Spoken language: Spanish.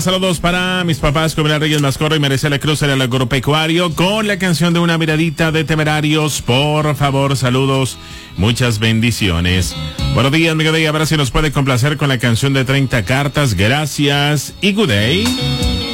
Saludos para mis papás, Comunidad Reyes Mascorro y Maricela Cruz en el agropecuario con la canción de Una Miradita de Temerarios. Por favor, saludos, muchas bendiciones. Buenos días, amigo de, a ver si nos puede complacer con la canción de 30 cartas. Gracias y good day.